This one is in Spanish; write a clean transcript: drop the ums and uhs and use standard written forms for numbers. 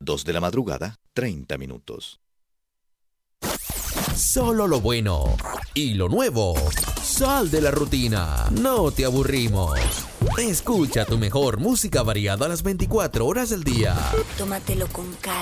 2 de la madrugada, 30 minutos. Solo lo bueno y lo nuevo. Sal de la rutina. No te aburrimos. Escucha tu mejor música variada a las 24 horas del día. Tómatelo con calma.